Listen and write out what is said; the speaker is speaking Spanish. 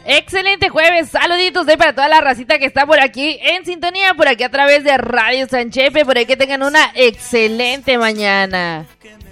Excelente jueves, saluditos de para toda la racita que está por aquí en sintonía, por aquí a través de Radio Sanchepe, por ahí que tengan una excelente mañana.